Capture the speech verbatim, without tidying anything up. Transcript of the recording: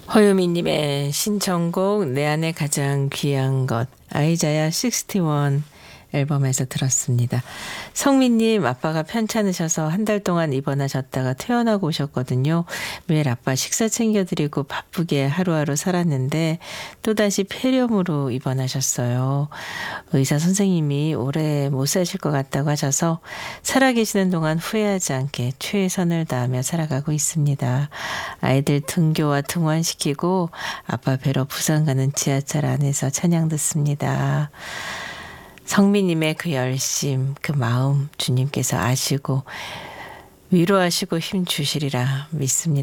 허유미님의 신청곡 내 안에 가장 귀한 것 아이자야 육십일 앨범에서 들었습니다. 성민님 아빠가 편찮으셔서 한 달 동안 입원하셨다가 퇴원하고 오셨거든요. 매일 아빠 식사 챙겨드리고 바쁘게 하루하루 살았는데 또다시 폐렴으로 입원하셨어요. 의사 선생님이 오래 못 사실 것 같다고 하셔서 살아계시는 동안 후회하지 않게 최선을 다하며 살아가고 있습니다. 아이들 등교와 등원시키고 아빠 뵈러 부산 가는 지하철 안에서 찬양 듣습니다. 성민님의 그 열심, 그 마음 주님께서 아시고 위로하시고 힘 주시리라 믿습니다.